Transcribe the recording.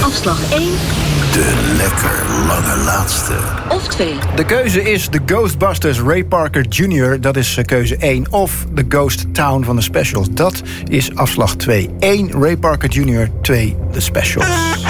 Afslag 1. De lekker lange laatste. Of 2. De keuze is The Ghostbusters Ray Parker Jr. Dat is keuze 1. Of The Ghost Town van de Specials. Dat is afslag 2. 1 Ray Parker Jr. 2 The Specials.